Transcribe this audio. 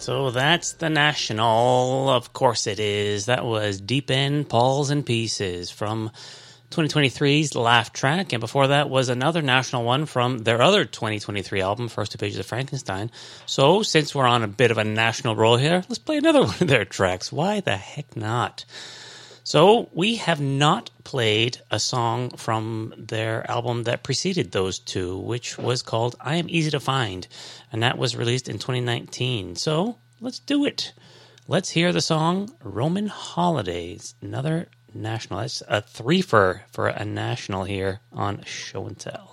So that's the National. Of course it is. That was Deep End, Balls and Pieces from 2023's Laugh Track. And before that was another National one from their other 2023 album, First Two Pages of Frankenstein. So since we're on a bit of a national roll here, let's play another one of their tracks. Why the heck not? So we have not played a song from their album that preceded those two, which was called I Am Easy to Find, and that was released in 2019. So let's do it. Let's hear the song Roman Holidays, another national. That's a threefer for a national here on Show and Tell.